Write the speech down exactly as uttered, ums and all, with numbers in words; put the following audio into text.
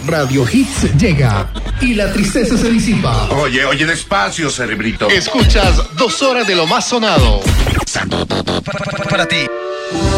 Radio Hits llega y la tristeza se disipa. Oye, oye, despacio, cerebrito. Escuchas dos horas de lo más sonado. Para ti.